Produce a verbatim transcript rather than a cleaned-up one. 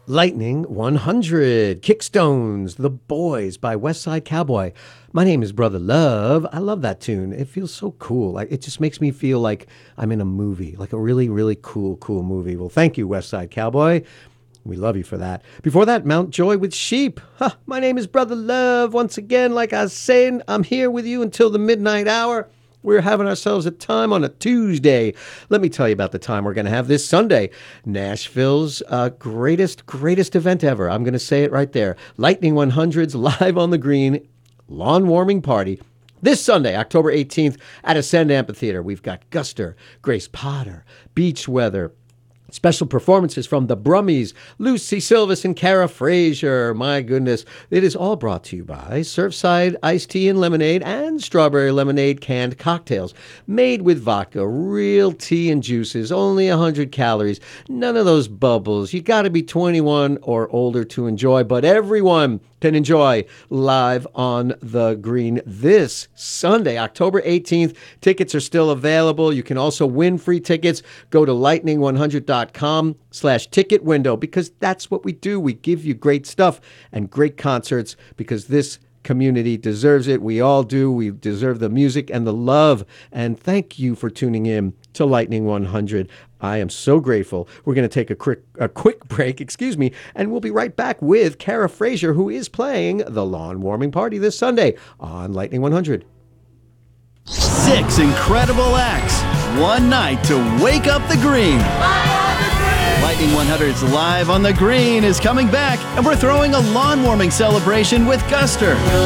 Lightning one hundred, Kickstones, The Boys by Westside Cowboy. My name is Brother Love. I love that tune. It feels so cool. Like, it just makes me feel like I'm in a movie, like a really, really cool, cool movie. Well, thank you, Westside Cowboy. We love you for that. Before that, Mount Joy with Sheep. Huh, my name is Brother Love. Once again, like I was saying, I'm here with you until the midnight hour. We're having ourselves a time on a Tuesday. Let me tell you about the time we're going to have this Sunday. Nashville's uh, greatest, greatest event ever. I'm going to say it right there. Lightning one hundred's Live on the Green lawn warming party. This Sunday, October eighteenth, at Ascend Amphitheater. We've got Guster, Grace Potter, Beach Weather, special performances from the Brummies, Lucy Silvis and Cara Frazier. My goodness. It is all brought to you by Surfside Iced Tea and Lemonade and Strawberry Lemonade canned cocktails. Made with vodka, real tea and juices, only one hundred calories. None of those bubbles. You got to be twenty-one or older to enjoy, but everyone can enjoy Live on the Green this Sunday, October eighteenth. Tickets are still available. You can also win free tickets. Go to lightning one hundred dot com slash ticket window because that's what we do. We give you great stuff and great concerts because this community deserves it. We all do. We deserve the music and the love. And thank you for tuning in to Lightning one hundred. I am so grateful. We're going to take a quick, a quick break, excuse me, and we'll be right back with Cara Frazier, who is playing the lawn warming party this Sunday on Lightning one hundred. Six incredible acts, one night to wake up the green. Lightning one hundred's Live on the Green is coming back, and we're throwing a lawn warming celebration with Guster,